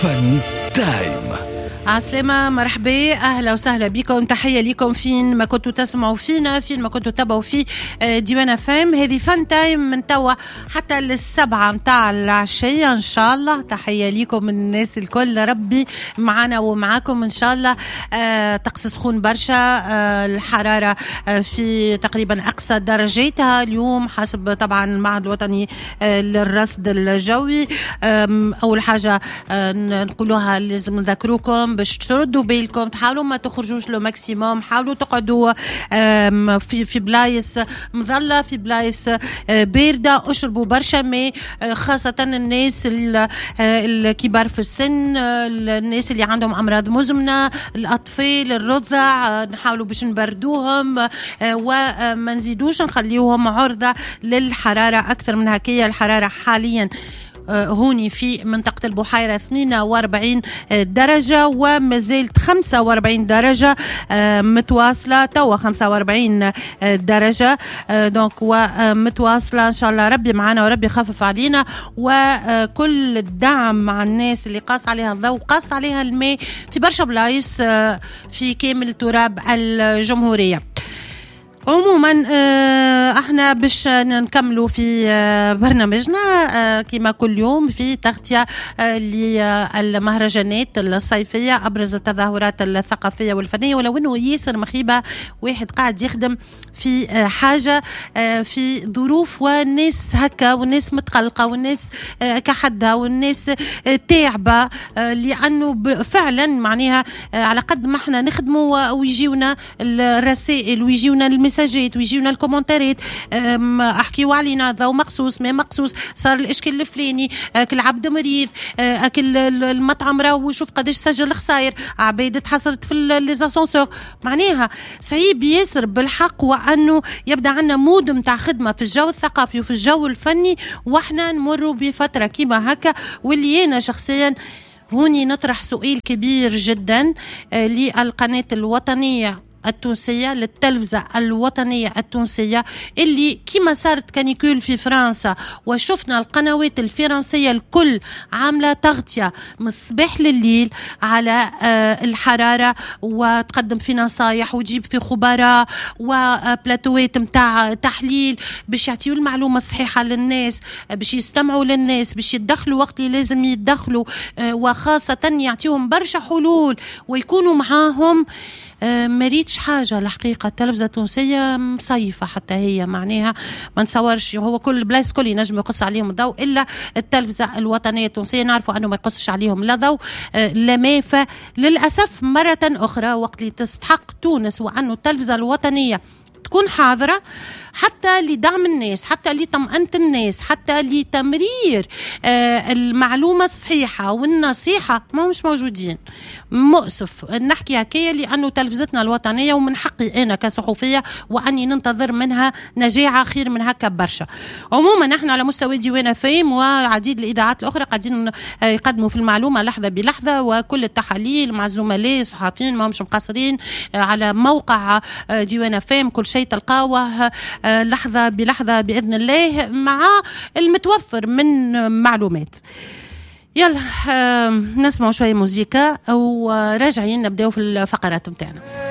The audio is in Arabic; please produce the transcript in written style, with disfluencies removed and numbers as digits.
فن تايم. عسلامة، مرحبا، أهلا وسهلا بكم، تحية لكم فين ما كنتوا تسمعوا فينا، فين ما كنتوا تتابعوا في ديوان فام. هذه فن تايم من توا حتى للسبعة متاع العشية إن شاء الله. تحية لكم من الناس الكل، ربي معنا ومعاكم إن شاء الله. طقس سخون برشا، الحرارة في تقريبا أقصى درجاتها اليوم حسب طبعا المعهد الوطني للرصد الجوي. أول حاجة نقولوها لازم نذكروكم باش تردوا بالكم، تحاولوا ما تخرجوش لو ماكسيموم، حاولوا تقعدوا في بلايص مظلة، في بلايص باردة، اشربوا برشا ماء، خاصة الناس الكبار في السن، الناس اللي عندهم أمراض مزمنة، الأطفال، الرضع، نحاولوا باش نبردوهم وما نزيدوش نخليوهم عرضة للحرارة أكثر من هكية. الحرارة حاليا هوني في منطقة البحيرة 42 درجة ومازالت 45 درجة متواصلة، توا 45 درجة دونك ومتواصلة. إن شاء الله ربي معنا وربي يخفف علينا، وكل الدعم مع الناس اللي قاس عليها الضوء قاس عليها الماء في برشا بلايص في كامل تراب الجمهورية. عموما احنا باش نكملوا في برنامجنا كما كل يوم في تغطية للمهرجانات الصيفية، ابرز التظاهرات الثقافية والفنية. ولو انه ياسر مخيبة واحد قاعد يخدم في حاجة في ظروف والناس هكا، والناس متقلقة، والناس كحدها، والناس تعبة، لأنه فعلا معناها على قد ما احنا نخدموا ويجيونا الرسائل ويجيونا المساجات ويجيونا الكومنتارات، احكيوا علينا ضو مقصوص ما مقصوص، صار الاشكال الفلاني، كل عبد مريض، كل المطعم راهو شوف قداش سجل خسائر، عبيد تحصلت في ليزاسونسور. معناها صعيب ياسر بالحق، وانه يبدا عندنا مود متاع خدمه في الجو الثقافي وفي الجو الفني، واحنا نمروا بفتره كيما هكا. واللي انا شخصيا هوني نطرح سؤال كبير جدا للقناه الوطنيه التونسية، للتلفزة الوطنية التونسية، اللي كما صارت كانيكول في فرنسا وشفنا القنوات الفرنسية الكل عاملة تغطية من الصباح لليل على الحرارة، وتقدم في نصايح وتجيب في خبراء وبلاتوات متاع تحليل باش يعطيوا المعلومة الصحيحة للناس، باش يستمعوا للناس، باش يتدخلوا وقت اللي لازم يتدخلوا، وخاصة يعطيهم برشا حلول ويكونوا معاهم. مريتش حاجة الحقيقة. التلفزة التونسية مصيفة حتى هي، معناها ما نتصورش، هو كل بلايص كل ينجم يقص عليهم الضوء إلا التلفزة الوطنية التونسية. نعرفوا أنه ما يقصش عليهم لا ضوء لا ماء. فللأسف مرة أخرى وقت اللي تستحق تونس وأنه التلفزة الوطنية تكون حاضرة حتى لدعم الناس، حتى لطمأنة الناس، حتى لتمرير المعلومة الصحيحة والنصيحة، ما مش موجودين. مؤسف نحكي هكايا لأنه تلفزتنا الوطنية ومن حقي أنا كصحفية وأني ننتظر منها نجاعة خير من هكا برشا. عموما نحن على مستوى ديوان فام وعديد الإذاعات الأخرى قاعدين يقدموا في المعلومة لحظة بلحظة، وكل التحاليل مع الزملاء الصحفيين ما مش مقصرين على موقع ديوان فام. كل شيء تلقاوه لحظة بلحظة بإذن الله مع المتوفر من معلومات. يلا نسمع شوية موسيقى وراجعين نبدأ في الفقرات متاعنا.